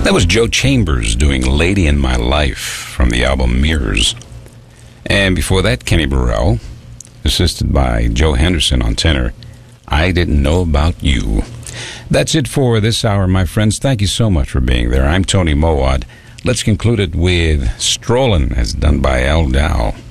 That was Joe Chambers doing Lady in My Life from the album Mirrors. And before that, Kenny Burrell, assisted by Joe Henderson on tenor, I Didn't Know About You. That's it for this hour, my friends. Thank you so much for being there. I'm Tony Mowat. Let's conclude it with Strollin', as done by Al Dow.